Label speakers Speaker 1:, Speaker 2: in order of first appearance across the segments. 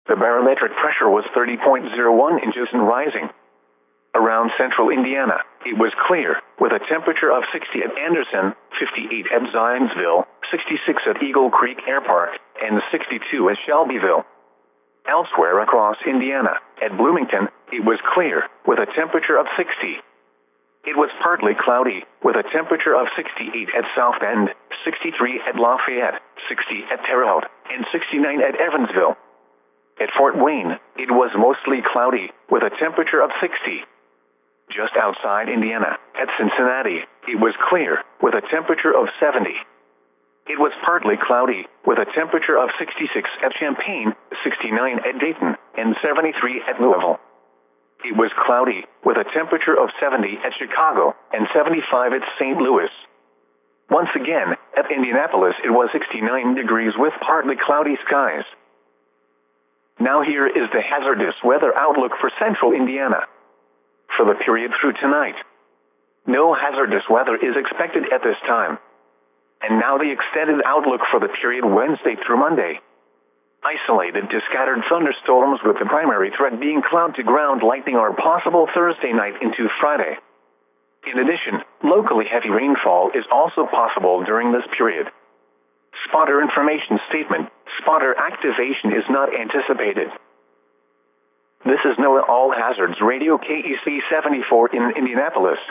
Speaker 1: The barometric pressure was 30.01 inches and rising. Around central Indiana, it was clear, with a temperature of 60 at Anderson, 58 at Zionsville, 66 at Eagle Creek Air Park, and 62 at Shelbyville. Elsewhere across Indiana, at Bloomington, it was clear, with a temperature of 60. It was partly cloudy, with a temperature of 68 at South Bend, 63 at Lafayette, 60 at Terre Haute, and 69 at Evansville. At Fort Wayne, it was mostly cloudy, with a temperature of 60. Just outside Indiana, at Cincinnati, it was clear, with a temperature of 70. It was partly cloudy, with a temperature of 66 at Champaign, 69 at Dayton, and 73 at Louisville. It was cloudy, with a temperature of 70 at Chicago, and 75 at St. Louis. Once again, at Indianapolis it was 69 degrees with partly cloudy skies. Now here is the hazardous weather outlook for central Indiana. For the period through tonight, no hazardous weather is expected at this time. And now the extended outlook for the period Wednesday through Monday. Isolated to scattered thunderstorms with the primary threat being cloud-to-ground lightning are possible Thursday night into Friday. In addition, locally heavy rainfall is also possible during this period. Spotter information statement: spotter activation is not anticipated. This is NOAA All Hazards Radio KEC 74 in Indianapolis.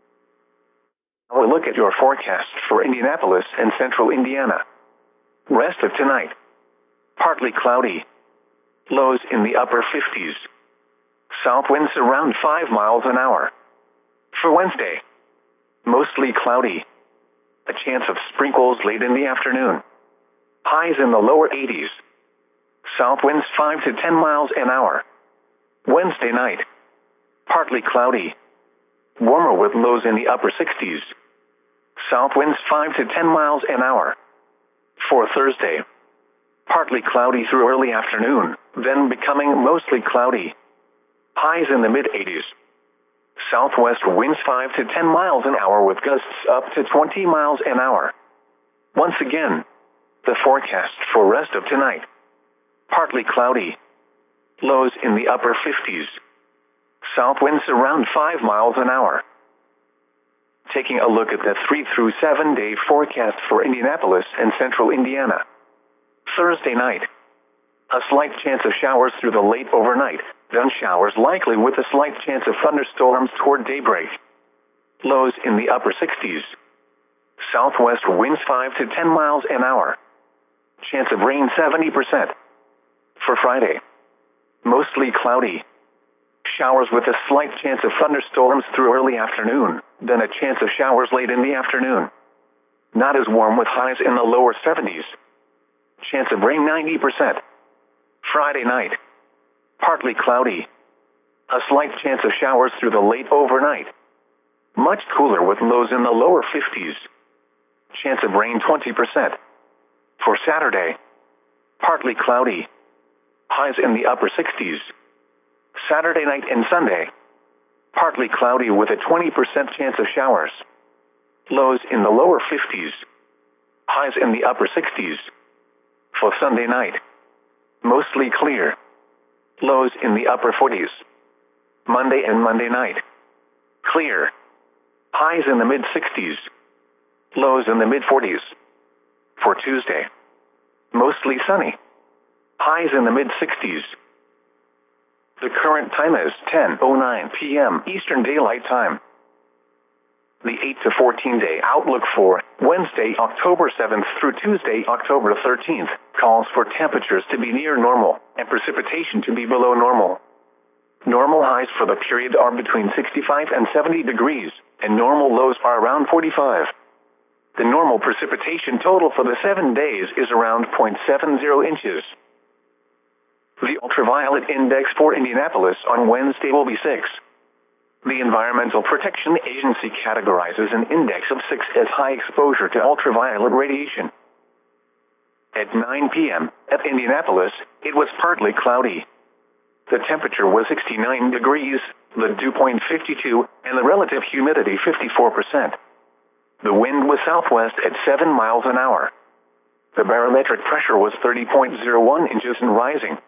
Speaker 1: Now a look at your forecast for Indianapolis and central Indiana. Rest of tonight. Partly cloudy. Lows in the upper 50s. South winds around 5 miles an hour. For Wednesday, mostly cloudy. A chance of sprinkles late in the afternoon. Highs in the lower 80s. South winds 5 to 10 miles an hour. Wednesday night, partly cloudy. Warmer with lows in the upper 60s. South winds 5 to 10 miles an hour. For Thursday, partly cloudy through early afternoon, then becoming mostly cloudy. Highs in the mid-80s. Southwest winds 5 to 10 miles an hour with gusts up to 20 miles an hour. Once again, the forecast for rest of tonight. Partly cloudy. Lows in the upper 50s. South winds around 5 miles an hour. Taking a look at the 3 through 7 day forecast for Indianapolis and central Indiana. Thursday night. A slight chance of showers through the late overnight, then showers likely with a slight chance of thunderstorms toward daybreak. Lows in the upper 60s. Southwest winds 5 to 10 miles an hour. Chance of rain 70%. For Friday, mostly cloudy. Showers with a slight chance of thunderstorms through early afternoon, then a chance of showers late in the afternoon. Not as warm with highs in the lower 70s. Chance of rain 90%. Friday night, partly cloudy. A slight chance of showers through the late overnight. Much cooler with lows in the lower 50s. Chance of rain 20%. For Saturday, partly cloudy. Highs in the upper 60s. Saturday night and Sunday, partly cloudy with a 20% chance of showers. Lows in the lower 50s. Highs in the upper 60s. For Sunday night, mostly clear. Lows in the upper 40s. Monday and Monday night, clear. Highs in the mid-60s. Lows in the mid-40s. For Tuesday, mostly sunny. Highs in the mid-60s. The current time is 10:09 p.m. Eastern Daylight Time. The 8 to 14 day outlook for Wednesday, October 7th through Tuesday, October 13th, calls for temperatures to be near normal and precipitation to be below normal. Normal highs for the period are between 65 and 70 degrees, and normal lows are around 45. The normal precipitation total for the 7 days is around 0.70 inches. The ultraviolet index for Indianapolis on Wednesday will be 6. The Environmental Protection Agency categorizes an index of 6 as high exposure to ultraviolet radiation. At 9 p.m. at Indianapolis, it was partly cloudy. The temperature was 69 degrees, the dew point 52, and the relative humidity 54%. The wind was southwest at 7 miles an hour. The barometric pressure was 30.01 inches and rising.